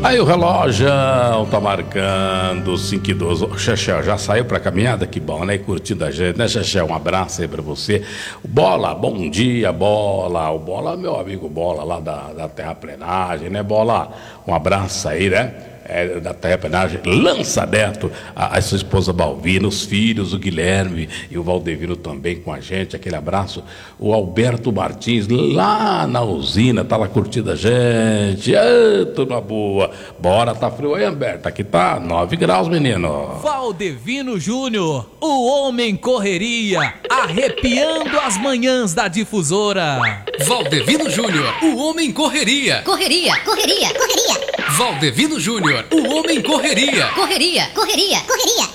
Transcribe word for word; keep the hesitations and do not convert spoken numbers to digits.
Aí o relógio tá marcando cinco e doze. Ô, Xexé, já saiu pra caminhada? Que bom, né? Curtindo a gente, né, Xexé? Um abraço aí pra você. Bola, bom dia, Bola. O Bola, meu amigo Bola, lá da, da Terraplenagem, né, Bola? Um abraço aí, né? É, da Terraplenagem, Lança Neto, a, a sua esposa Balvina, os filhos, o Guilherme e o Valdevino também com a gente, aquele abraço. O Alberto Martins, lá na usina, tá lá curtindo a gente. Ê, turma boa. Bora, tá frio aí, Alberto? Aqui tá nove graus, menino. Valdevino Júnior, o homem correria, arrepiando as manhãs da difusora. Valdevino Júnior, o homem correria. Correria, correria, correria. Valdevino Júnior, o homem correria. Correria, correria, correria.